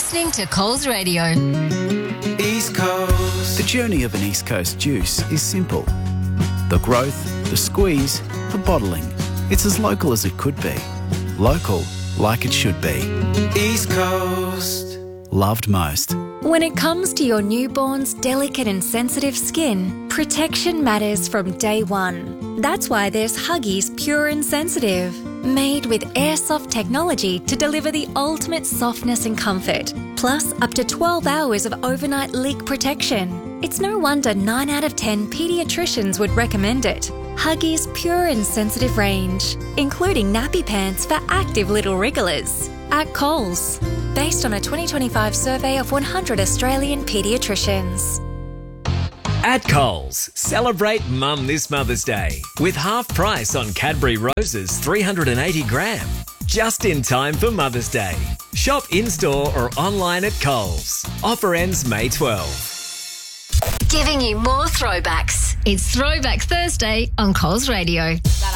listening to Coles Radio. East Coast. The journey of an East Coast juice is simple. The growth, the squeeze, the bottling. It's as local as it could be. Local, like it should be. East Coast. Loved most. When it comes to your newborn's delicate and sensitive skin, protection matters from day one. That's why there's Huggies Pure and Sensitive, made with airsoft technology to deliver the ultimate softness and comfort, plus up to 12 hours of overnight leak protection. It's no wonder 9 out of 10 paediatricians would recommend it. Huggies Pure and Sensitive range, including nappy pants for active little wrigglers. At Coles, based on a 2025 survey of 100 Australian paediatricians. At Coles, celebrate Mum this Mother's Day with half price on Cadbury Roses 380 gram. Just in time for Mother's Day. Shop in-store or online at Coles. Offer ends May 12. Giving you more throwbacks. It's Throwback Thursday on Coles Radio.